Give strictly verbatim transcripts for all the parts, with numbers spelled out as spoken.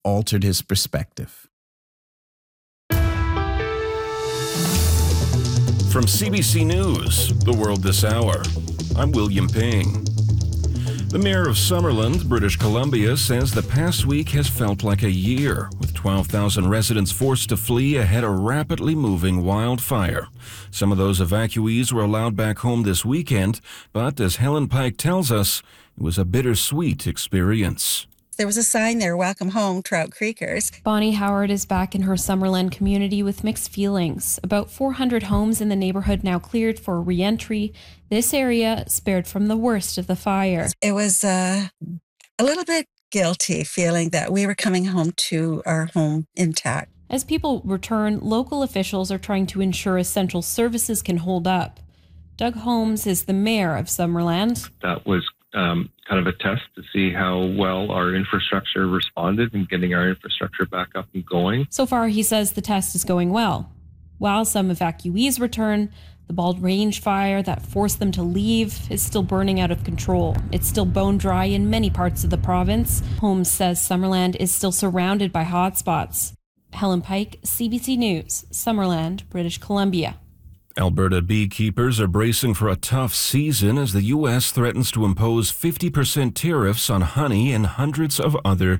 altered his perspective. From C B C News, The World This Hour, I'm William Ping. The mayor of Summerland, British Columbia, says the past week has felt like a year, with twelve thousand residents forced to flee ahead of rapidly moving wildfire. Some of those evacuees were allowed back home this weekend, but as Helen Pike tells us, it was a bittersweet experience. There was a sign there, "Welcome home, Trout Creekers." Bonnie Howard is back in her Summerland community with mixed feelings. About four hundred homes in the neighborhood now cleared for re-entry. This area spared from the worst of the fire. It was uh, a little bit guilty feeling that we were coming home to our home intact. As people return, local officials are trying to ensure essential services can hold up. Doug Holmes is the mayor of Summerland. That was Um, kind of a test to see how well our infrastructure responded in getting our infrastructure back up and going. So far, he says the test is going well. While some evacuees return, the Bald Range fire that forced them to leave is still burning out of control. It's still bone dry in many parts of the province. Holmes says Summerland is still surrounded by hotspots. Helen Pike, C B C News, Summerland, British Columbia. Alberta beekeepers are bracing for a tough season as the U S threatens to impose fifty percent tariffs on honey and hundreds of other.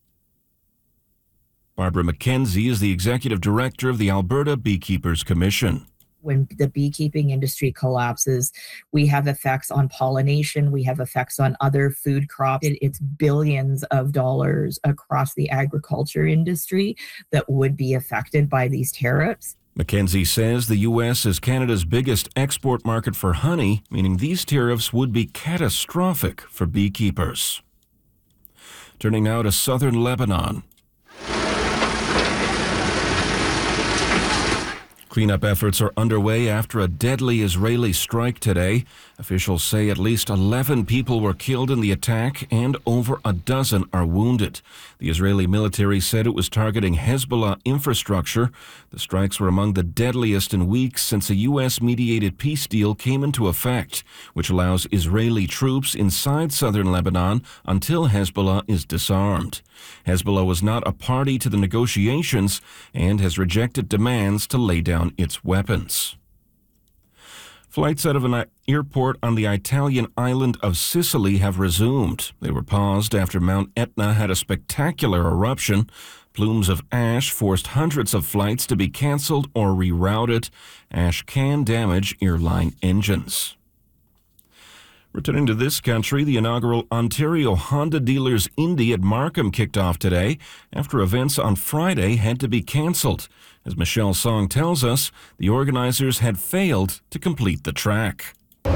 Barbara McKenzie is the executive director of the Alberta Beekeepers Commission. When the beekeeping industry collapses, we have effects on pollination, we have effects on other food crops. It, it's billions of dollars across the agriculture industry that would be affected by these tariffs. McKenzie says the U S is Canada's biggest export market for honey, meaning these tariffs would be catastrophic for beekeepers. Turning now to southern Lebanon. Cleanup efforts are underway after a deadly Israeli strike today. Officials say at least eleven people were killed in the attack and over a dozen are wounded. The Israeli military said it was targeting Hezbollah infrastructure. The strikes were among the deadliest in weeks since a U S-mediated peace deal came into effect, which allows Israeli troops inside southern Lebanon until Hezbollah is disarmed. Hezbollah was not a party to the negotiations and has rejected demands to lay down its weapons. Flights out of an airport on the Italian island of Sicily have resumed. They were paused after Mount Etna had a spectacular eruption. Plumes of ash forced hundreds of flights to be canceled or rerouted. Ash can damage airline engines. Returning to this country, the inaugural Ontario Honda Dealers Indy at Markham kicked off today after events on Friday had to be cancelled. As Michelle Song tells us, the organizers had failed to complete the track.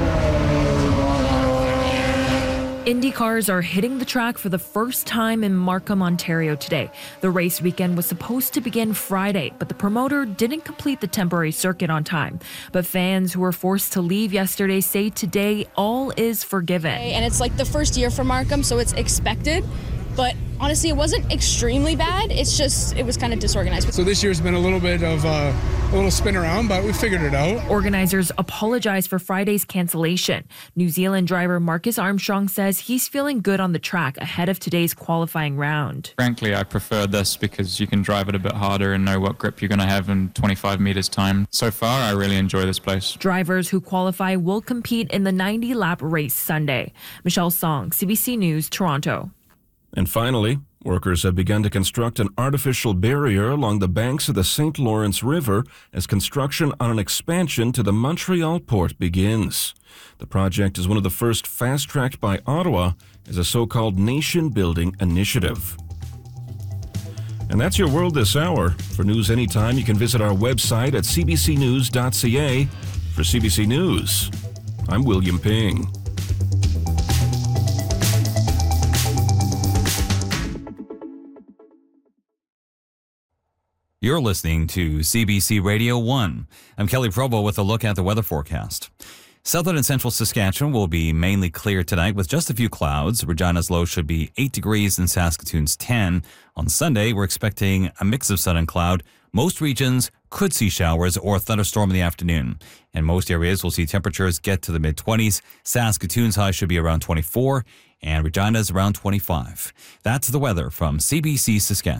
Indy cars are hitting the track for the first time in Markham, Ontario today. The race weekend was supposed to begin Friday, but the promoter didn't complete the temporary circuit on time. But fans who were forced to leave yesterday say today all is forgiven. And it's like the first year for Markham, so it's expected. But honestly, it wasn't extremely bad. It's just, it was kind of disorganized. So this year's been a little bit of uh, a little spin around, but we figured it out. Organizers apologize for Friday's cancellation. New Zealand driver Marcus Armstrong says he's feeling good on the track ahead of today's qualifying round. Frankly, I prefer this because you can drive it a bit harder and know what grip you're going to have in twenty-five meters time. So far, I really enjoy this place. Drivers who qualify will compete in the ninety lap race Sunday. Michelle Song, C B C News, Toronto. And finally, workers have begun to construct an artificial barrier along the banks of the Saint Lawrence River as construction on an expansion to the Montreal port begins. The project is one of the first fast-tracked by Ottawa as a so-called nation-building initiative. And that's your World This Hour. For news anytime, you can visit our website at c b c news dot c a. For C B C News, I'm William Ping. You're listening to C B C Radio one. I'm Kelly Provo with a look at the weather forecast. Southern and central Saskatchewan will be mainly clear tonight with just a few clouds. Regina's low should be eight degrees and Saskatoon's ten. On Sunday, we're expecting a mix of sun and cloud. Most regions could see showers or thunderstorm in the afternoon. In most areas, we'll see temperatures get to the mid-twenties. Saskatoon's high should be around twenty-four and Regina's around twenty-five. That's the weather from C B C Saskatchewan.